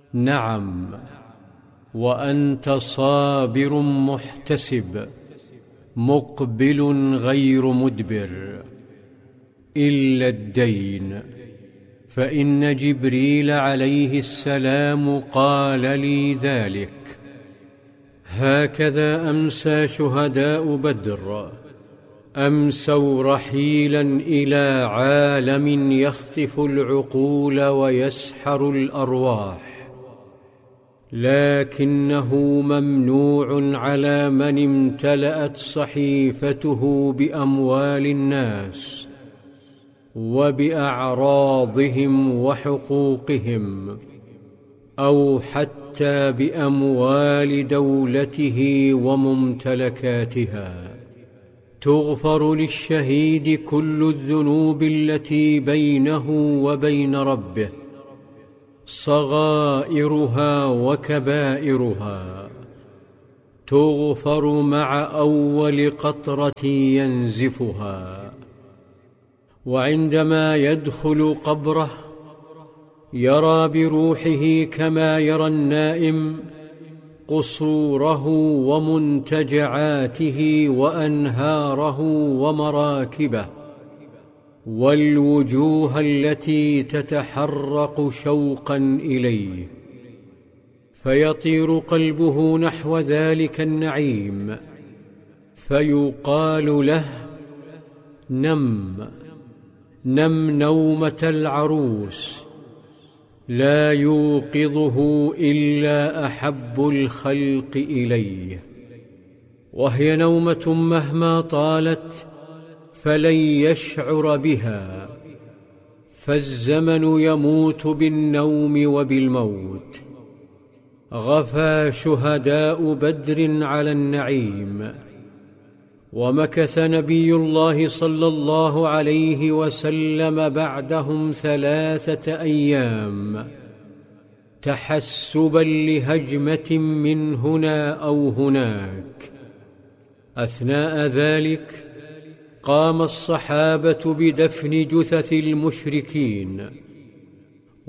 نعم، وأنت صابر محتسب مقبل غير مدبر، إلا الدين، فإن جبريل عليه السلام قال لي ذلك. هكذا أمسى شهداء بدر، أمسوا رحيلا إلى عالم يخطف العقول ويسحر الأرواح، لكنه ممنوع على من امتلأت صحيفته بأموال الناس وبأعراضهم وحقوقهم، أو حتى بأموال دولته وممتلكاتها. تغفر للشهيد كل الذنوب التي بينه وبين ربه، صغائرها وكبائرها، تغفر مع أول قطرة ينزفها. وعندما يدخل قبره يرى بروحه كما يرى النائم قصوره ومنتجعاته وأنهاره ومراكبه، والوجوه التي تتحرق شوقا إليه، فيطير قلبه نحو ذلك النعيم، فيقال له: نم نم نومة العروس، لا يوقظه إلا أحب الخلق إليه، وهي نومة مهما طالت فلن يشعر بها، فالزمن يموت بالنوم وبالموت. غفى شهداء بدر على النعيم، ومكث نبي الله صلى الله عليه وسلم بعدهم 3 أيام تحسبا لهجمة من هنا أو هناك. أثناء ذلك قام الصحابة بدفن جثث المشركين